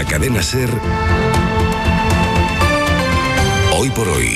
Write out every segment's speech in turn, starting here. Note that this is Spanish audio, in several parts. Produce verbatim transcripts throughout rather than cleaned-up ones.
Cadena SER, Hoy por Hoy,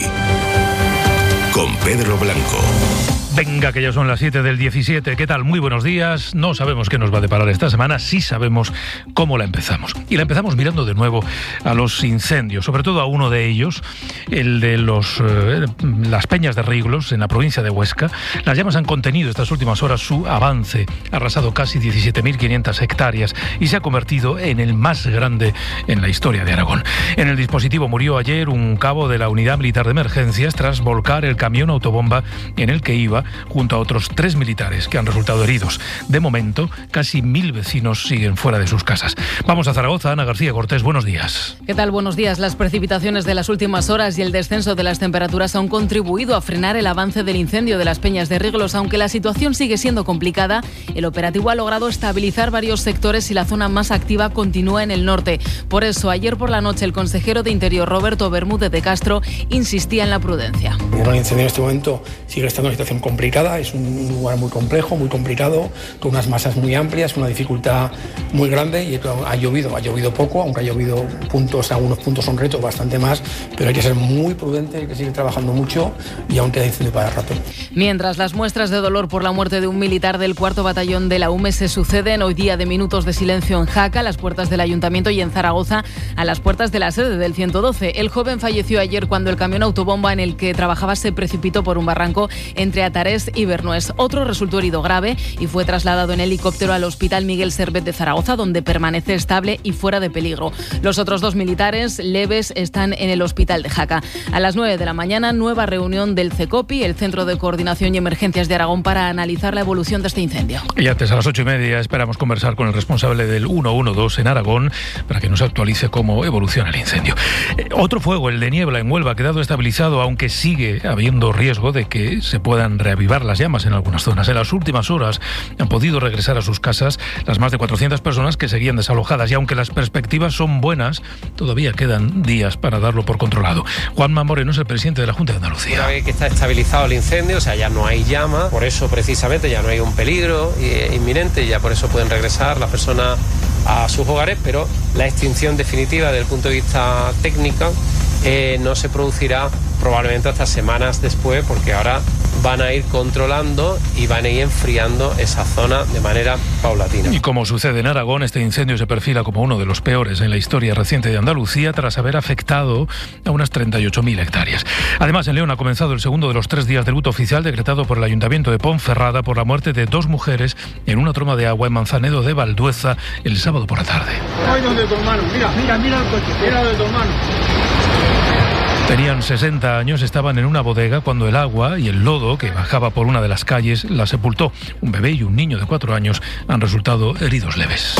con Pedro Blanco. Venga, que ya son las siete del diecisiete. ¿Qué tal? Muy buenos días. No sabemos qué nos va a deparar esta semana, sí sabemos cómo la empezamos. Y la empezamos mirando de nuevo a los incendios, sobre todo a uno de ellos, el de los eh, las Peñas de Riglos, en la provincia de Huesca. Las llamas han contenido estas últimas horas su avance, ha arrasado casi diecisiete mil quinientas hectáreas y se ha convertido en el más grande en la historia de Aragón. En el dispositivo murió ayer un cabo de la Unidad Militar de Emergencias tras volcar el camión autobomba en el que iba, junto a otros tres militares que han resultado heridos. De momento, casi mil vecinos siguen fuera de sus casas. Vamos a Zaragoza. Ana García Cortés, buenos días. ¿Qué tal? Buenos días. Las precipitaciones de las últimas horas y el descenso de las temperaturas han contribuido a frenar el avance del incendio de las Peñas de Riglos. Aunque la situación sigue siendo complicada, el operativo ha logrado estabilizar varios sectores y la zona más activa continúa en el norte. Por eso, ayer por la noche, el consejero de Interior, Roberto Bermúdez de Castro, insistía en la prudencia. El incendio en este momento sigue estando en una situación complicada. Es un lugar muy complejo, muy complicado, con unas masas muy amplias, una dificultad muy grande y ha llovido, ha llovido poco, aunque ha llovido puntos, algunos puntos son retos, bastante más, pero hay que ser muy prudente, hay que seguir trabajando mucho y aún queda incendio para rato. Mientras las muestras de dolor por la muerte de un militar del cuarto batallón de la U M E se suceden, hoy día de minutos de silencio en Jaca, a las puertas del Ayuntamiento, y en Zaragoza, a las puertas de la sede del ciento doce. El joven falleció ayer cuando el camión autobomba en el que trabajaba se precipitó por un barranco entre Atarés y Bernués. Otro resultó herido grave y fue trasladado en helicóptero al Hospital Miguel Servet de Zaragoza, donde permanece estable y fuera de peligro. Los otros dos militares leves están en el Hospital de Jaca. A las nueve de la mañana, nueva reunión del CECOPI, el Centro de Coordinación y Emergencias de Aragón, para analizar la evolución de este incendio. Y antes, a las ocho y media, esperamos conversar con el responsable del ciento doce en Aragón para que nos actualice cómo evoluciona el incendio. Eh, otro fuego, el de Niebla en Huelva, ha quedado estabilizado, aunque sigue habiendo riesgo de que se puedan reavivar las llamas en algunas zonas. En las últimas horas han podido regresar a sus casas las más de cuatrocientas personas que seguían desalojadas, y aunque las perspectivas son buenas, todavía quedan días para darlo por controlado. Juanma Moreno es el presidente de la Junta de Andalucía. Una vez que está estabilizado el incendio, o sea, ya no hay llama, por eso precisamente ya no hay un peligro inminente, y ya por eso pueden regresar las personas a sus hogares, pero la extinción definitiva desde el punto de vista técnico eh, no se producirá probablemente hasta semanas después, porque ahora van a ir controlando y van a ir enfriando esa zona de manera paulatina. Y como sucede en Aragón, este incendio se perfila como uno de los peores en la historia reciente de Andalucía, tras haber afectado a unas treinta y ocho mil hectáreas. Además, en León ha comenzado el segundo de los tres días de luto oficial decretado por el Ayuntamiento de Ponferrada por la muerte de dos mujeres en una troma de agua en Manzanedo de Valdueza el sábado por la tarde. Ay, donde tu hermano, mira, mira, mira el coche, mira de tu hermano. Tenían sesenta años, estaban en una bodega cuando el agua y el lodo que bajaba por una de las calles la sepultó. Un bebé y un niño de cuatro años han resultado heridos leves.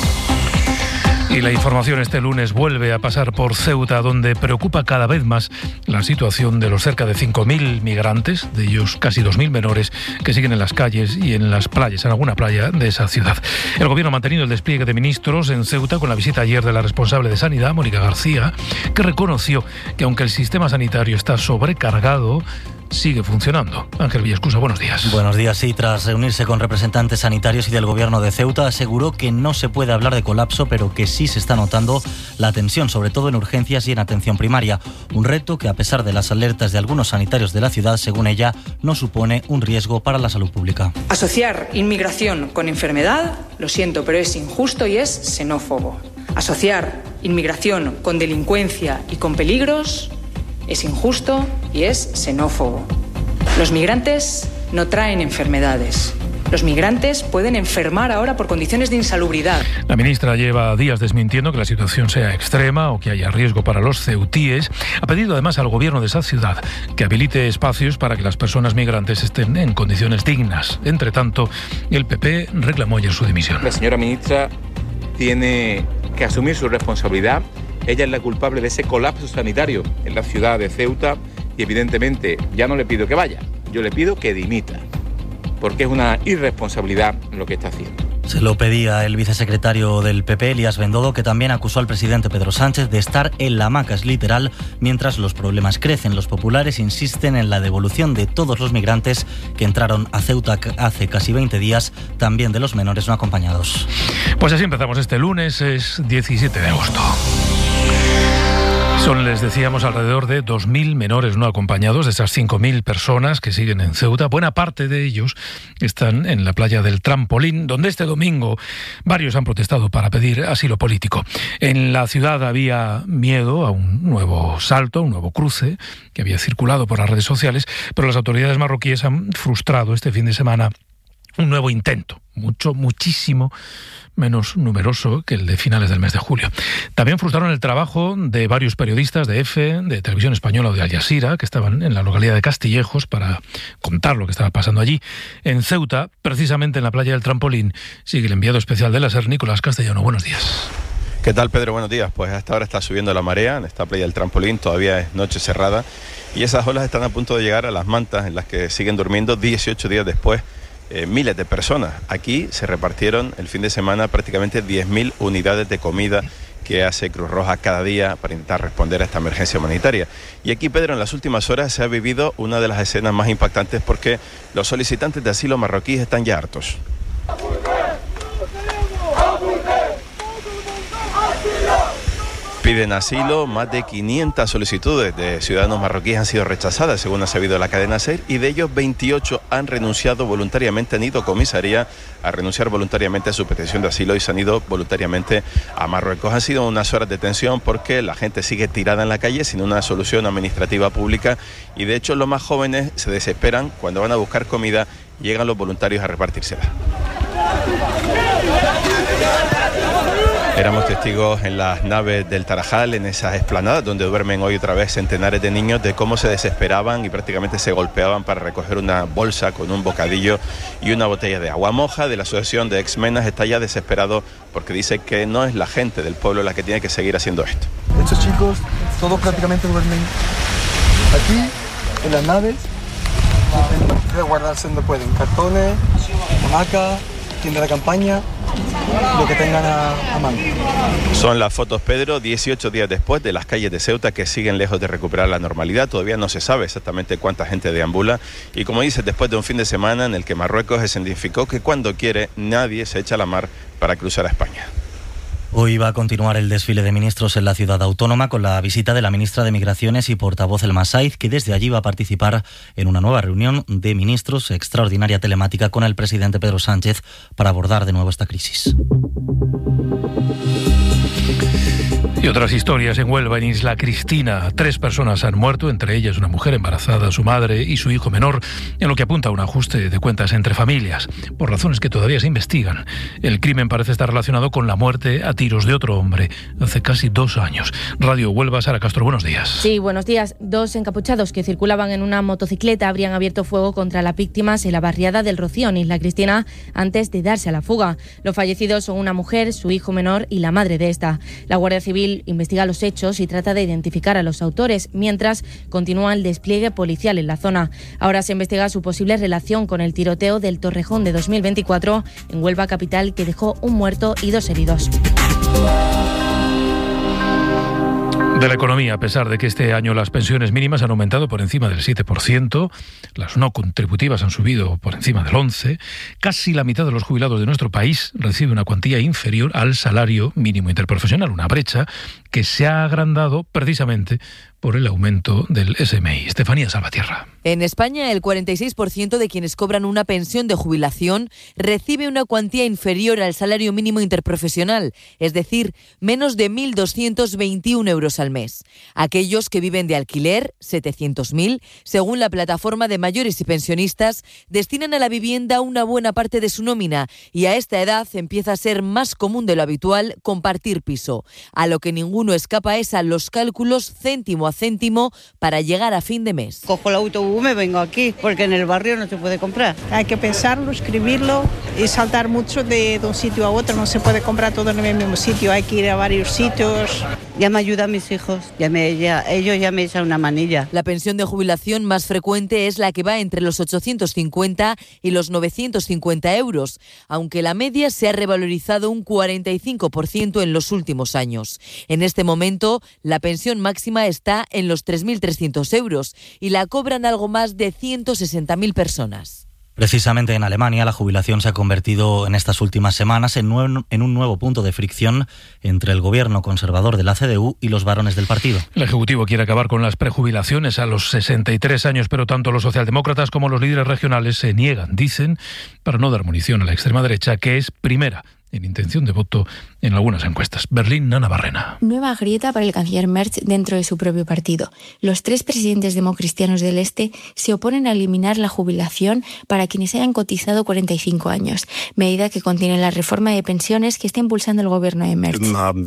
Y la información este lunes vuelve a pasar por Ceuta, donde preocupa cada vez más la situación de los cerca de cinco mil migrantes, de ellos casi dos mil menores, que siguen en las calles y en las playas, en alguna playa de esa ciudad. El gobierno ha mantenido el despliegue de ministros en Ceuta con la visita ayer de la responsable de Sanidad, Mónica García, que reconoció que aunque el sistema sanitario está sobrecargado, sigue funcionando. Ángel Villascusa, buenos días. Buenos días. Sí, tras reunirse con representantes sanitarios y del gobierno de Ceuta, aseguró que no se puede hablar de colapso, pero que sí se está notando la tensión, sobre todo en urgencias y en atención primaria. Un reto que, a pesar de las alertas de algunos sanitarios de la ciudad, según ella, no supone un riesgo para la salud pública. Asociar inmigración con enfermedad, lo siento, pero es injusto y es xenófobo. Asociar inmigración con delincuencia y con peligros es injusto y es xenófobo. Los migrantes no traen enfermedades. Los migrantes pueden enfermar ahora por condiciones de insalubridad. La ministra lleva días desmintiendo que la situación sea extrema o que haya riesgo para los ceutíes. Ha pedido además al gobierno de esa ciudad que habilite espacios para que las personas migrantes estén en condiciones dignas. Entre tanto, el P P reclamó ayer su dimisión. La señora ministra tiene que asumir su responsabilidad. Ella es la culpable de ese colapso sanitario en la ciudad de Ceuta y evidentemente ya no le pido que vaya, yo le pido que dimita, porque es una irresponsabilidad lo que está haciendo. Se lo pedía el vicesecretario del P P, Elías Bendodo, que también acusó al presidente Pedro Sánchez de estar en la hamaca, es literal, mientras los problemas crecen. Los populares insisten en la devolución de todos los migrantes que entraron a Ceuta hace casi veinte días, también de los menores no acompañados. Pues así empezamos este lunes, es diecisiete de agosto. Son, les decíamos, alrededor de dos mil menores no acompañados, de esas cinco mil personas que siguen en Ceuta. Buena parte de ellos están en la playa del Trampolín, donde este domingo varios han protestado para pedir asilo político. En la ciudad había miedo a un nuevo salto, un nuevo cruce que había circulado por las redes sociales, pero las autoridades marroquíes han frustrado este fin de semana un nuevo intento, mucho, muchísimo menos numeroso que el de finales del mes de julio. También frustraron el trabajo de varios periodistas de EFE, de Televisión Española o de Al Jazeera, que estaban en la localidad de Castillejos para contar lo que estaba pasando allí. En Ceuta, precisamente en la playa del Trampolín, sigue el enviado especial de la SER, Nicolás Castellano. Buenos días. ¿Qué tal, Pedro? Buenos días. Pues hasta ahora está subiendo la marea en esta playa del Trampolín, todavía es noche cerrada, y esas olas están a punto de llegar a las mantas en las que siguen durmiendo dieciocho días después Eh, miles de personas. Aquí se repartieron el fin de semana prácticamente diez mil unidades de comida que hace Cruz Roja cada día para intentar responder a esta emergencia humanitaria. Y aquí, Pedro, en las últimas horas se ha vivido una de las escenas más impactantes porque los solicitantes de asilo marroquíes están ya hartos. Piden asilo, más de quinientas solicitudes de ciudadanos marroquíes han sido rechazadas, según ha sabido la cadena SER, y de ellos veintiocho han renunciado voluntariamente, han ido a comisaría a renunciar voluntariamente a su petición de asilo y se han ido voluntariamente a Marruecos. Han sido unas horas de tensión porque la gente sigue tirada en la calle sin una solución administrativa pública y de hecho los más jóvenes se desesperan cuando van a buscar comida, llegan los voluntarios a repartírsela. Éramos testigos en las naves del Tarajal, en esas esplanadas donde duermen hoy otra vez centenares de niños, de cómo se desesperaban y prácticamente se golpeaban para recoger una bolsa con un bocadillo y una botella de agua. Moja, de la asociación de Exmenas, está ya desesperado porque dice que no es la gente del pueblo la que tiene que seguir haciendo esto. Estos chicos, todos prácticamente duermen aquí, en las naves, de guardarse donde pueden, cartones, hamaca, tienda de campaña, lo que tengan a, a mano. Son las fotos, Pedro, dieciocho días después, de las calles de Ceuta que siguen lejos de recuperar la normalidad. Todavía no se sabe exactamente cuánta gente deambula y, como dices, después de un fin de semana en el que Marruecos escenificó que cuando quiere nadie se echa a la mar para cruzar a España. Hoy va a continuar el desfile de ministros en la ciudad autónoma con la visita de la ministra de Migraciones y portavoz El Masaiz, que desde allí va a participar en una nueva reunión de ministros extraordinaria telemática con el presidente Pedro Sánchez para abordar de nuevo esta crisis. Y otras historias en Huelva, en Isla Cristina. Tres personas han muerto, entre ellas una mujer embarazada, su madre y su hijo menor, en lo que apunta a un ajuste de cuentas entre familias, por razones que todavía se investigan. El crimen parece estar relacionado con la muerte a tiros de otro hombre hace casi dos años. Radio Huelva, Sara Castro, buenos días. Sí, buenos días. Dos encapuchados que circulaban en una motocicleta habrían abierto fuego contra las víctimas en la barriada del Rocío, en Isla Cristina, antes de darse a la fuga. Los fallecidos son una mujer, su hijo menor y la madre de esta. La Guardia Civil investiga los hechos y trata de identificar a los autores, mientras continúa el despliegue policial en la zona. Ahora se investiga su posible relación con el tiroteo del Torrejón de dos mil veinticuatro en Huelva capital, que dejó un muerto y dos heridos. De la economía, a pesar de que este año las pensiones mínimas han aumentado por encima del siete por ciento, las no contributivas han subido por encima del once por ciento, casi la mitad de los jubilados de nuestro país recibe una cuantía inferior al salario mínimo interprofesional, una brecha que se ha agrandado precisamente por el aumento del S M I. Estefanía Salvatierra. En España, el cuarenta y seis por ciento de quienes cobran una pensión de jubilación recibe una cuantía inferior al salario mínimo interprofesional, es decir, menos de mil doscientos veintiún euros al mes. Aquellos que viven de alquiler, setecientos mil, según la plataforma de mayores y pensionistas, destinan a la vivienda una buena parte de su nómina y a esta edad empieza a ser más común de lo habitual compartir piso. A lo que ninguno escapa es a los cálculos céntimo a céntimo para llegar a fin de mes. Cojo el autobús, me vengo aquí, porque en el barrio no se puede comprar. Hay que pensarlo, escribirlo y saltar mucho de, de un sitio a otro. No se puede comprar todo en el mismo sitio, hay que ir a varios sitios. Ya me ayuda a mis hijos, ya me, ya, ellos ya me echan una manilla. La pensión de jubilación más frecuente es la que va entre los ochocientos cincuenta y los novecientos cincuenta euros, aunque la media se ha revalorizado un cuarenta y cinco por ciento en los últimos años. En este momento, la pensión máxima está en los tres mil trescientos euros y la cobran algo más de ciento sesenta mil personas. Precisamente en Alemania, la jubilación se ha convertido en estas últimas semanas en, nue- en un nuevo punto de fricción entre el gobierno conservador de la C D U y los varones del partido. El Ejecutivo quiere acabar con las prejubilaciones a los sesenta y tres años, pero tanto los socialdemócratas como los líderes regionales se niegan, dicen, para no dar munición a la extrema derecha, que es primera en intención de voto en algunas encuestas. Berlín, Nana Barrena. Nueva grieta para el canciller Merz dentro de su propio partido. Los tres presidentes democristianos del Este se oponen a eliminar la jubilación para quienes hayan cotizado cuarenta y cinco años, medida que contiene la reforma de pensiones que está impulsando el gobierno de Merz.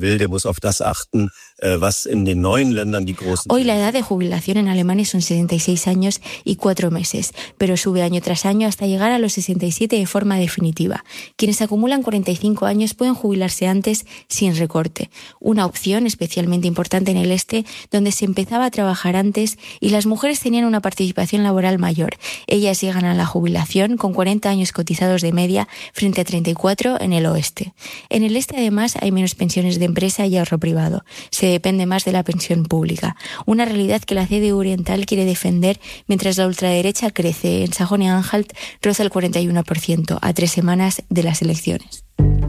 Hoy la edad de jubilación en Alemania son sesenta y seis años y cuatro meses, pero sube año tras año hasta llegar a los sesenta y siete de forma definitiva. Quienes acumulan cuarenta y cinco años pueden jubilarse antes sin recorte, una opción especialmente importante en el Este, donde se empezaba a trabajar antes y las mujeres tenían una participación laboral mayor. Ellas llegan a la jubilación con cuarenta años cotizados de media frente a treinta y cuatro en el Oeste. En el Este, además, hay menos pensiones de empresa y ahorro privado. Se depende más de la pensión pública, una realidad que la C D U Oriental quiere defender mientras la ultraderecha crece. En Sajonia-Anhalt roza el cuarenta y uno por ciento a tres semanas de las elecciones.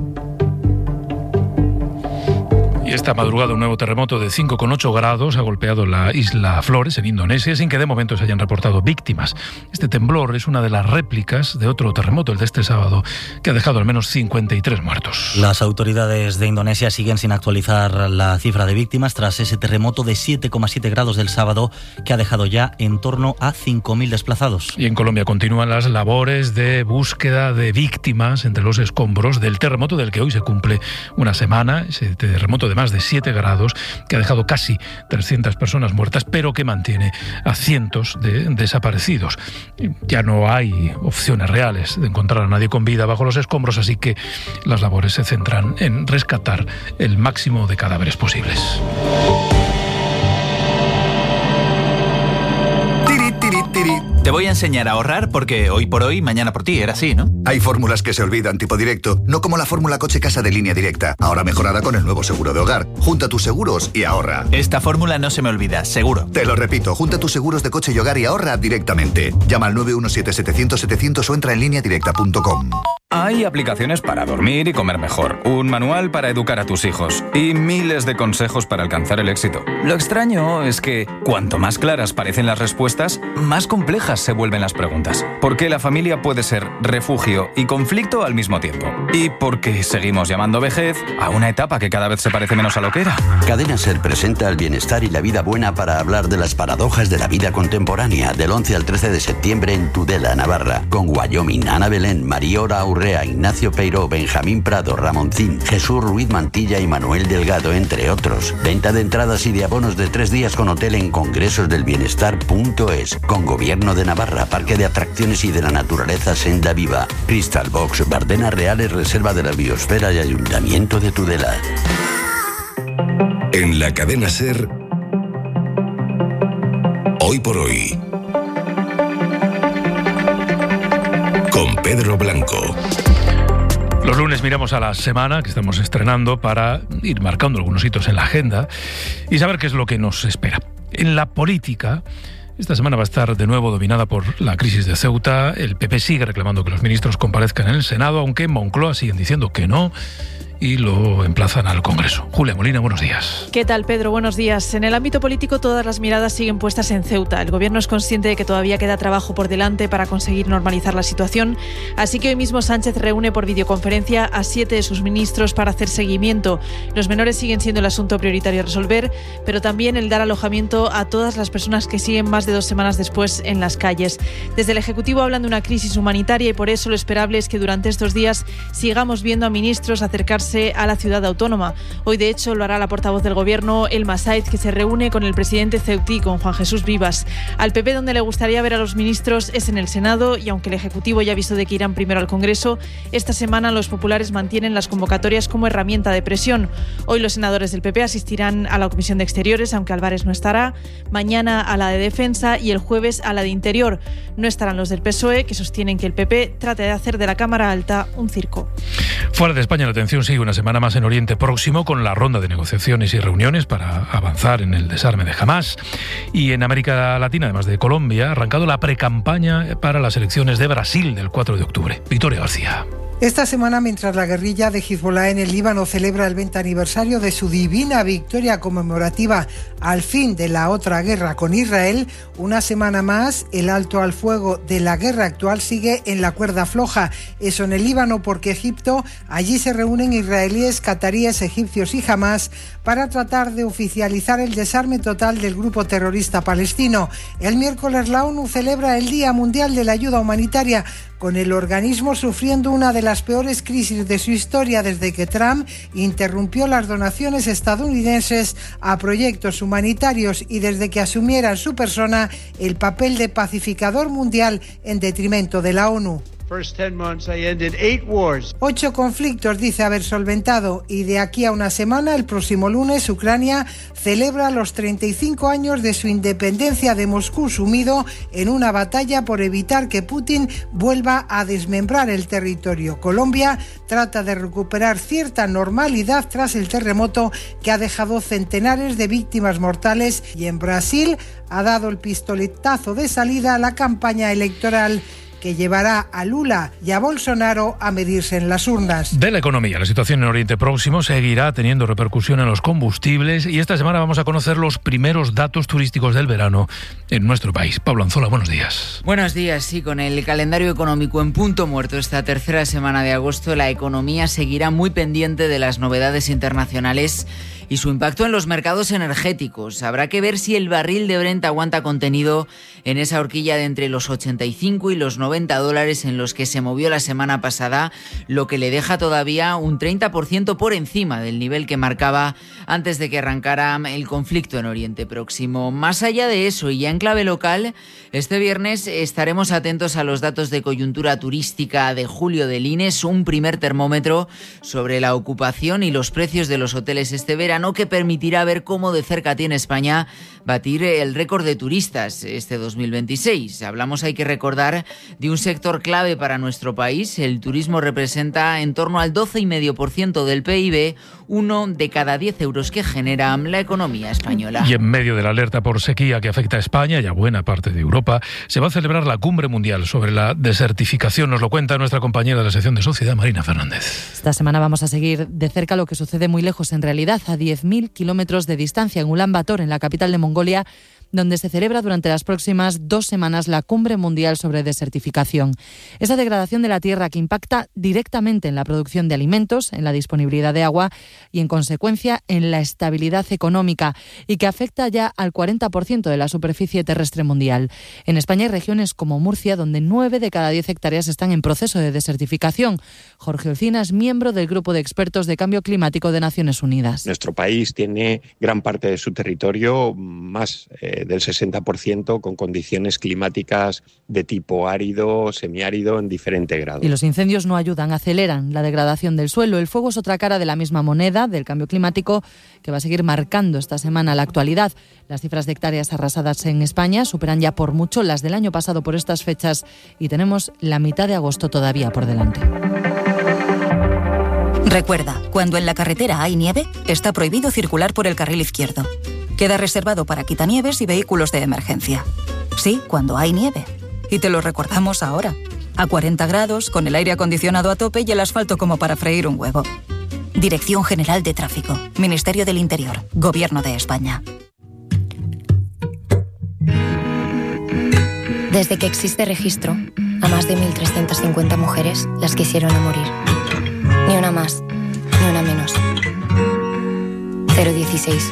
Y esta madrugada un nuevo terremoto de cinco coma ocho grados ha golpeado la isla Flores, en Indonesia, sin que de momento se hayan reportado víctimas. Este temblor es una de las réplicas de otro terremoto, el de este sábado, que ha dejado al menos cincuenta y tres muertos. Las autoridades de Indonesia siguen sin actualizar la cifra de víctimas tras ese terremoto de siete coma siete grados del sábado, que ha dejado ya en torno a cinco mil desplazados. Y en Colombia continúan las labores de búsqueda de víctimas entre los escombros del terremoto del que hoy se cumple una semana, ese terremoto de más de siete grados, que ha dejado casi trescientas personas muertas, pero que mantiene a cientos de desaparecidos. Ya no hay opciones reales de encontrar a nadie con vida bajo los escombros, así que las labores se centran en rescatar el máximo de cadáveres posibles. Te voy a enseñar a ahorrar porque hoy por hoy, mañana por ti, era así, ¿no? Hay fórmulas que se olvidan, tipo directo, no como la fórmula coche casa de Línea Directa, ahora mejorada con el nuevo seguro de hogar. Junta tus seguros y ahorra. Esta fórmula no se me olvida, seguro. Te lo repito, junta tus seguros de coche y hogar y ahorra directamente. Llama al nueve uno siete setecientos setecientos o entra en línea directa punto com. Hay aplicaciones para dormir y comer mejor, un manual para educar a tus hijos y miles de consejos para alcanzar el éxito. Lo extraño es que cuanto más claras parecen las respuestas, más complejas se vuelven las preguntas. ¿Por qué la familia puede ser refugio y conflicto al mismo tiempo? ¿Y por qué seguimos llamando vejez a una etapa que cada vez se parece menos a lo que era? Cadena SER presenta el bienestar y la vida buena para hablar de las paradojas de la vida contemporánea del once al trece de septiembre en Tudela, Navarra, con Wyoming, Ana Belén, Mariora Aurrea, Ignacio Peiró, Benjamín Prado, Ramoncín, Jesús Ruiz Mantilla y Manuel Delgado, entre otros. Venta de entradas y de abonos de tres días con hotel en congresosdelbienestar punto es, con Gobierno de Navarra, Parque de Atracciones y de la Naturaleza Senda Viva, Crystal Box, Bardenas Reales, Reserva de la Biosfera y Ayuntamiento de Tudela. En la cadena SER, hoy por hoy, con Pedro Blanco. Los lunes miramos a la semana que estamos estrenando para ir marcando algunos hitos en la agenda y saber qué es lo que nos espera. En la política, esta semana va a estar de nuevo dominada por la crisis de Ceuta. El P P sigue reclamando que los ministros comparezcan en el Senado, aunque en Moncloa siguen diciendo que no y lo emplazan al Congreso. Julia Molina, buenos días. ¿Qué tal, Pedro? Buenos días. En el ámbito político todas las miradas siguen puestas en Ceuta. El Gobierno es consciente de que todavía queda trabajo por delante para conseguir normalizar la situación, así que hoy mismo Sánchez reúne por videoconferencia a siete de sus ministros para hacer seguimiento. Los menores siguen siendo el asunto prioritario a resolver, pero también el dar alojamiento a todas las personas que siguen más de dos semanas después en las calles. Desde el Ejecutivo hablan de una crisis humanitaria y por eso lo esperable es que durante estos días sigamos viendo a ministros acercarse trasladarse a la ciudad autónoma. Hoy, de hecho, lo hará la portavoz del Gobierno, Elma Sáez, que se reúne con el presidente ceutí, con Juan Jesús Vivas. Al P P, donde le gustaría ver a los ministros, es en el Senado, y aunque el Ejecutivo ya avisó de que irán primero al Congreso, esta semana los populares mantienen las convocatorias como herramienta de presión. Hoy los senadores del P P asistirán a la Comisión de Exteriores, aunque Álvarez no estará, mañana a la de Defensa y el jueves a la de Interior. No estarán los del P S O E, que sostienen que el P P trata de hacer de la Cámara Alta un circo. Fuera de España, la tensión sigue una semana más en Oriente Próximo, con la ronda de negociaciones y reuniones para avanzar en el desarme de Hamás. Y en América Latina, además de Colombia, ha arrancado la precampaña para las elecciones de Brasil del cuatro de octubre. Victoria García. Esta semana, mientras la guerrilla de Hezbollah en el Líbano celebra el veinte aniversario de su divina victoria conmemorativa al fin de la otra guerra con Israel, una semana más el alto al fuego de la guerra actual sigue en la cuerda floja. Eso en el Líbano, porque Egipto, allí se reúnen israelíes, cataríes, egipcios y Hamás para tratar de oficializar el desarme total del grupo terrorista palestino. El miércoles la ONU celebra el Día Mundial de la Ayuda Humanitaria, con el organismo sufriendo una de las peores crisis de su historia desde que Trump interrumpió las donaciones estadounidenses a proyectos humanitarios y desde que asumiera en su persona el papel de pacificador mundial en detrimento de la ONU. Ocho conflictos dice haber solventado, y de aquí a una semana, el próximo lunes, Ucrania celebra los treinta y cinco años de su independencia de Moscú, sumido en una batalla por evitar que Putin vuelva a desmembrar el territorio. Colombia trata de recuperar cierta normalidad tras el terremoto que ha dejado centenares de víctimas mortales, y en Brasil ha dado el pistoletazo de salida a la campaña electoral que llevará a Lula y a Bolsonaro a medirse en las urnas. De la economía, la situación en Oriente Próximo seguirá teniendo repercusión en los combustibles, y esta semana vamos a conocer los primeros datos turísticos del verano en nuestro país. Pablo Anzola, buenos días. Buenos días, sí, con el calendario económico en punto muerto esta tercera semana de agosto, la economía seguirá muy pendiente de las novedades internacionales y su impacto en los mercados energéticos. Habrá que ver si el barril de Brent aguanta contenido en esa horquilla de entre los ochenta y cinco y los noventa dólares en los que se movió la semana pasada, lo que le deja todavía un treinta por ciento por encima del nivel que marcaba antes de que arrancara el conflicto en Oriente Próximo. Más allá de eso, y ya en clave local, este viernes estaremos atentos a los datos de coyuntura turística de julio del I N E S, un primer termómetro sobre la ocupación y los precios de los hoteles este verano, que permitirá ver cómo de cerca tiene España batir el récord de turistas este dos mil veintiséis. Hablamos, hay que recordar, de un sector clave para nuestro país. El turismo representa en torno al doce coma cinco por ciento del P I B, uno de cada diez euros que genera la economía española. Y en medio de la alerta por sequía que afecta a España y a buena parte de Europa, se va a celebrar la Cumbre Mundial sobre la Desertificación. Nos lo cuenta nuestra compañera de la sección de Sociedad, Marina Fernández. Esta semana vamos a seguir de cerca lo que sucede muy lejos, en realidad, a diez mil kilómetros de distancia, en Ulan Bator, en la capital de Mongolia, donde se celebra durante las próximas dos semanas la Cumbre Mundial sobre Desertificación. Esa degradación de la tierra que impacta directamente en la producción de alimentos, en la disponibilidad de agua y, en consecuencia, en la estabilidad económica, y que afecta ya al cuarenta por ciento de la superficie terrestre mundial. En España hay regiones como Murcia, donde nueve de cada diez hectáreas están en proceso de desertificación. Jorge Olcina es miembro del Grupo de Expertos de Cambio Climático de Naciones Unidas. Nuestro país tiene gran parte de su territorio, más eh, del sesenta por ciento, con condiciones climáticas de tipo árido, semiárido, en diferente grado. Y los incendios no ayudan, aceleran la degradación del suelo. El fuego es otra cara de la misma moneda del cambio climático, que va a seguir marcando esta semana la actualidad. Las cifras de hectáreas arrasadas en España superan ya por mucho las del año pasado por estas fechas, y tenemos la mitad de agosto todavía por delante. Recuerda, cuando en la carretera hay nieve, está prohibido circular por el carril izquierdo. Queda reservado para quitanieves y vehículos de emergencia. Sí, cuando hay nieve. Y te lo recordamos ahora. A cuarenta grados, con el aire acondicionado a tope y el asfalto como para freír un huevo. Dirección General de Tráfico. Ministerio del Interior. Gobierno de España. Desde que existe registro, a más de mil trescientas cincuenta mujeres las quisieron a morir. Ni una más, ni una menos. cero dieciséis.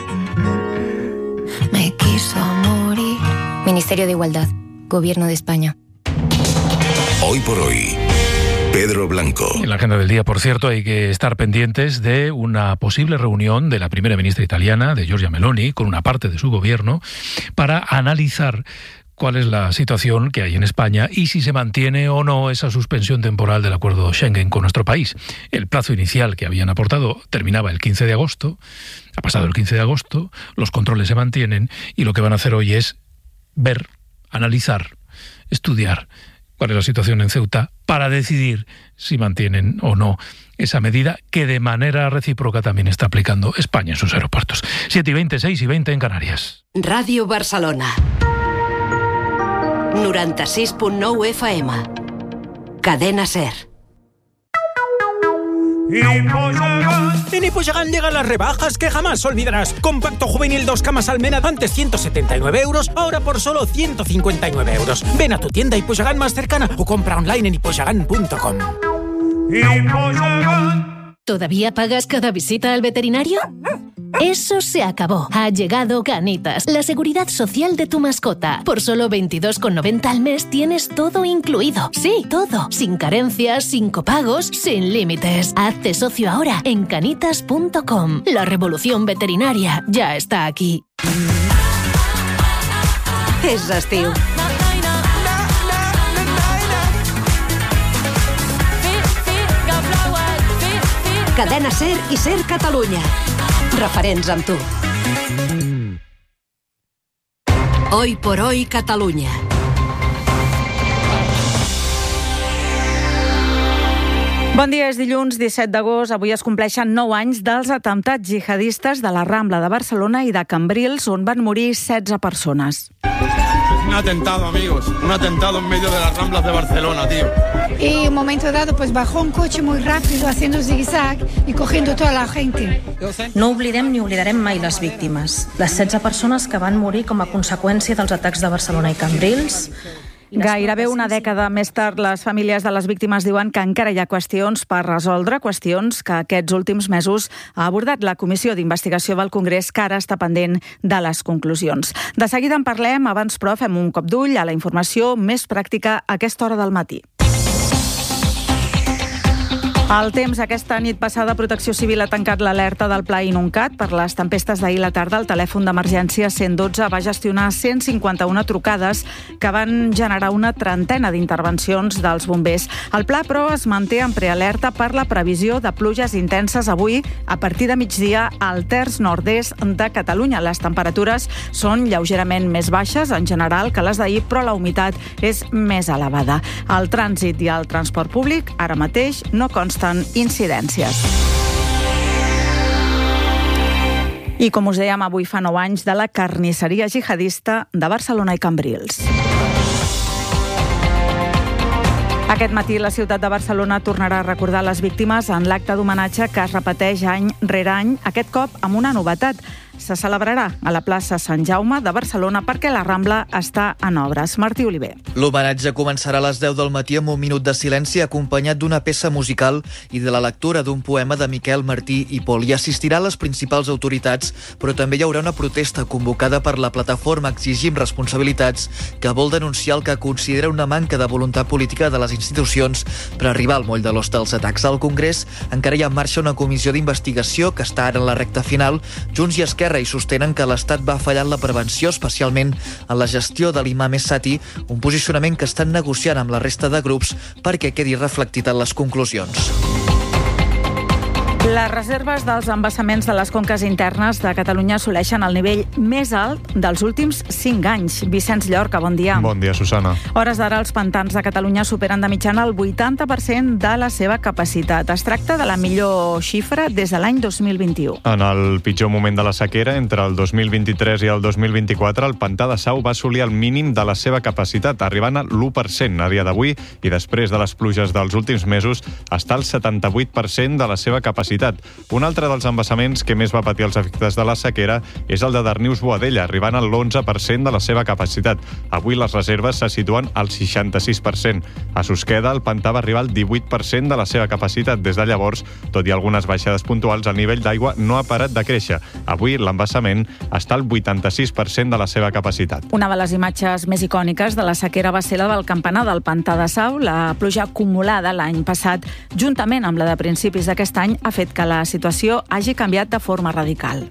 Me quiso morir. Ministerio de Igualdad, Gobierno de España. Hoy por hoy. Pedro Blanco. En la agenda del día, por cierto, hay que estar pendientes de una posible reunión de la primera ministra italiana, de Giorgia Meloni, con una parte de su gobierno, para analizar cuál es la situación que hay en España y si se mantiene o no esa suspensión temporal del acuerdo Schengen con nuestro país. El plazo inicial que habían aportado terminaba el quince de agosto, ha pasado el quince de agosto, los controles se mantienen y lo que van a hacer hoy es ver, analizar, estudiar cuál es la situación en Ceuta para decidir si mantienen o no esa medida que de manera recíproca también está aplicando España en sus aeropuertos. siete y veinte, seis y veinte en Canarias. Ràdio Barcelona. noranta-sis punt nou F M. Cadena SER. En Hiposhagán llegan las rebajas que jamás olvidarás. Compacto juvenil dos camas Almena, antes ciento setenta y nueve euros, ahora por solo ciento cincuenta y nueve euros. Ven a tu tienda Hiposhagán más cercana o compra online en hiposhagán punto com. ¿Todavía pagas cada visita al veterinario? Eso se acabó. Ha llegado Canitas, la seguridad social de tu mascota. Por solo veintidós con noventa al mes tienes todo incluido. Sí, todo. Sin carencias, sin copagos, sin límites. Hazte socio ahora en canitas punto com. La revolución veterinaria ya está aquí. És estiu. Cadena SER i SER Catalunya. Referents amb tu. Hoy por hoy Catalunya. Bon dia, és dilluns disset d'agost. Avui es compleixen nou anys dels atemptats jihadistes de la Rambla de Barcelona i de Cambrils, on van morir setze persones. Un atentado, amigos. Un atentado en medio de las Ramblas de Barcelona, tío. Y un momento dado, pues bajó un coche muy rápido, haciendo zigzag y cogiendo toda la gente. No oblidem ni oblidarem mai les víctimes. Les setze persones que van morir com a conseqüència dels atacs de Barcelona i Cambrils. Gairebé una dècada més tard, les famílies de les víctimes diuen que encara hi ha qüestions per resoldre, qüestions que aquests últims mesos ha abordat la Comissió d'Investigació del Congrés, que ara està pendent de les conclusions. De seguida en parlem, abans però fem un cop d'ull a la informació més pràctica a aquesta hora del matí. El temps, aquesta nit passada, Protecció Civil ha tancat l'alerta del Pla Inuncat per les tempestes d'ahir la tarda. El telèfon d'emergència cent dotze va gestionar cent cinquanta-una trucades que van generar una trentena d'intervencions dels bombers. El pla, però, es manté en prealerta per la previsió de pluges intenses avui a partir de migdia al terç nord-est de Catalunya. Les temperatures són lleugerament més baixes en general que les d'ahir, però la humitat és més elevada. El trànsit i el transport públic ara mateix no consten incidències. I com us dèiem, avui fa nou anys de la carnisseria jihadista de Barcelona i Cambrils. Aquest matí la ciutat de Barcelona tornarà a recordar les víctimes en l'acte d'homenatge que es repeteix any rere any, aquest cop amb una novetat. Se celebrarà a la plaça Sant Jaume de Barcelona perquè la Rambla està en obres. Martí Oliver. L'homenatge començarà a les deu del matí amb un minut de silenci acompanyat d'una peça musical i de la lectura d'un poema de Miquel Martí i Pol. Hi assistirà les principals autoritats, però també hi haurà una protesta convocada per la plataforma Exigim Responsabilitats, que vol denunciar el que considera una manca de voluntat política de les institucions per arribar al moll de l'os dels atacs. Al Congrés encara hi ha en marxa una comissió d'investigació que està ara en la recta final. Junts i Esquerra i sostenen que l'Estat va fallar en la prevenció, especialment en la gestió de l'imam Essati, un posicionament que estan negociant amb la resta de grups perquè quedi reflectit en les conclusions. Les reserves dels embassaments de les conques internes de Catalunya assoleixen el nivell més alt dels últims cinc anys. Vicenç Llorca, bon dia. Bon dia, Susana. Hores d'ara, els pantans de Catalunya superen de mitjana el vuitanta per cent de la seva capacitat. Es tracta de la millor xifra des de l'any dos mil vint-i-u. En el pitjor moment de la sequera, entre el dos mil vint-i-tres i el dos mil vint-i-quatre, el pantà de Sau va assolir el mínim de la seva capacitat, arribant a l'u per cent a dia d'avui, i després de les pluges dels últims mesos està al setanta-vuit per cent de la seva capacitat capacitat. Un altre dels embassaments que més va patir els efectes de la sequera és el de Darnius-Boadella, arribant a l'onze per cent de la seva capacitat. Avui les reserves se situen al seixanta-sis per cent. A Susqueda, el pantà va arribar al divuit per cent de la seva capacitat. Des de llavors, tot i algunes baixades puntuals, el nivell d'aigua no ha parat de créixer. Avui l'embassament està al vuitanta-sis per cent de la seva capacitat. Una de les imatges més icòniques de la sequera va ser la del campanar del pantà de Sau. La pluja acumulada l'any passat, juntament amb la de principis d'aquest any, ha fet que la situació hagi canviat de forma radical.